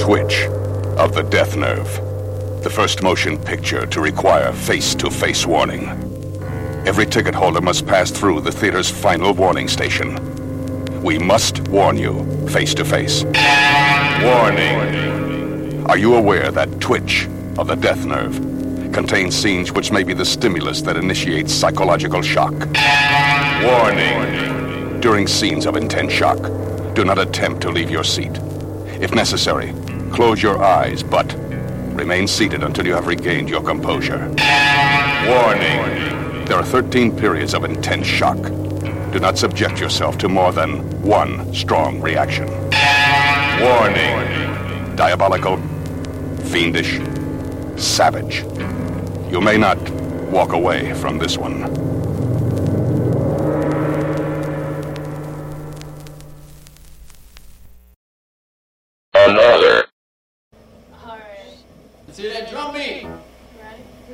Twitch of the Death Nerve. The first motion picture to require face-to-face warning. Every ticket holder must pass through the theater's final warning station. We must warn you face-to-face. Warning! Are you aware that Twitch of the Death Nerve contains scenes which may be the stimulus that initiates psychological shock? Warning! During scenes of intense shock, do not attempt to leave your seat. If necessary, close your eyes, but remain seated until you have regained your composure. Warning! There are 13 periods of intense shock. Do not subject yourself to more than one strong reaction. Warning! Diabolical, fiendish, savage. You may not walk away from this one. Another. Alright. See that drum beat? Ready?